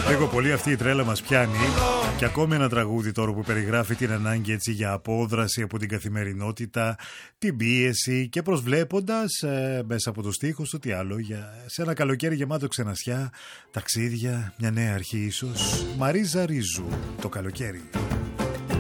Λίγο πολύ αυτή η τρέλα μας πιάνει. Και ακόμη ένα τραγούδι τώρα που περιγράφει την ανάγκη έτσι για απόδραση από την καθημερινότητα, την πίεση και προσβλέποντας μέσα από τους στίχους του τι άλλο σε ένα καλοκαίρι γεμάτο ξενασιά, ταξίδια, μια νέα αρχή ίσως. Μαρίζα Ρίζου, το καλοκαίρι.